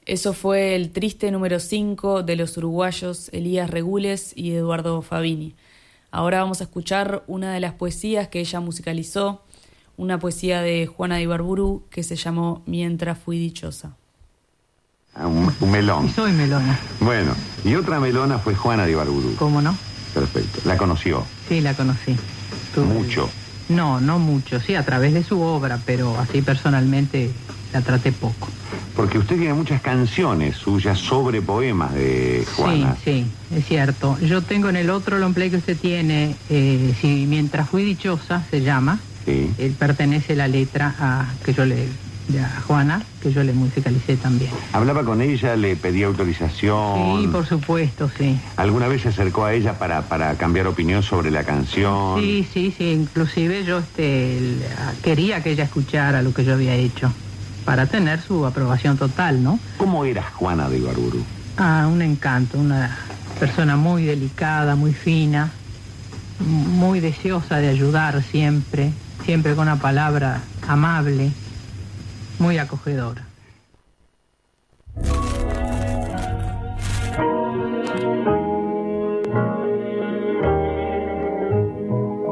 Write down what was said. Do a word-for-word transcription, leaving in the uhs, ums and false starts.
Eso fue el triste número cinco de los uruguayos Elías Regules y Eduardo Fabini. Ahora vamos a escuchar una de las poesías que ella musicalizó, una poesía de Juana de Ibarburu que se llamó Mientras fui dichosa. Ah, un, un melón. Soy melona. Bueno, y otra melona fue Juana de Ibarburu. ¿Cómo no? Perfecto. ¿La conoció? Sí, la conocí. Tuve- Mucho. No, no mucho, sí, a través de su obra, pero así personalmente la traté poco. Porque usted tiene muchas canciones suyas sobre poemas de Juana. Sí, sí, es cierto. Yo tengo en el otro long play que usted tiene, eh, si Mientras fui dichosa, se llama, Sí. él pertenece la letra a que yo le de a Juana, que yo le musicalicé también. Hablaba con ella, le pedía autorización. Sí, por supuesto, sí. ¿Alguna vez se acercó a ella para, para cambiar opinión sobre la canción? Sí, sí, sí, inclusive yo este, el- quería que ella escuchara lo que yo había hecho, para tener su aprobación total, ¿no? ¿Cómo era Juana de Ibarburu? Ah, un encanto, una persona muy delicada, muy fina, muy deseosa de ayudar siempre, siempre con una palabra amable, muy acogedora.